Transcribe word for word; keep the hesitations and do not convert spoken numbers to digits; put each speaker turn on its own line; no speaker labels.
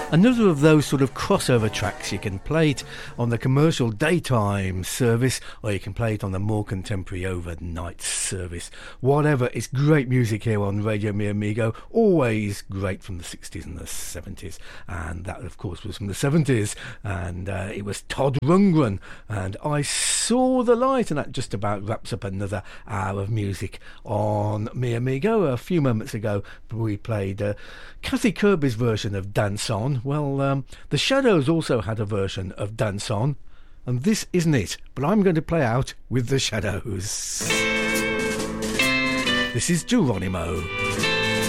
Another of those sort of crossover tracks. You can play it on the commercial daytime service, or you can play it on the more contemporary overnight service. Whatever, it's great music here on Radio Mi Amigo, always great from the sixties and the seventies, and that of course was from the seventies, and uh, it was Todd Rundgren and I Saw the Light, and that just about wraps up another hour of music on Mi Amigo. A few moments ago we played uh, Kathy Kirby's version of Dance On. Well, um, the Shadows also had a version of Dance On, and this isn't it, but I'm going to play out with the Shadows. This is Geronimo.